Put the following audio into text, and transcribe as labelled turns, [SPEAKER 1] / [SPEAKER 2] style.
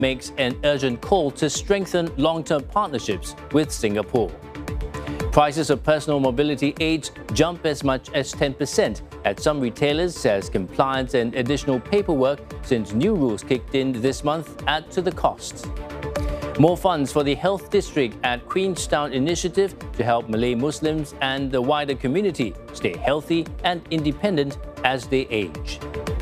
[SPEAKER 1] makes an urgent call to strengthen long-term partnerships with Singapore. Prices of personal mobility aids jump as much as 10% at some retailers as compliance and additional paperwork since new rules kicked in this month add to the costs. More funds for the Health District at Queenstown initiative to help Malay Muslims and the wider community stay healthy and independent as they age.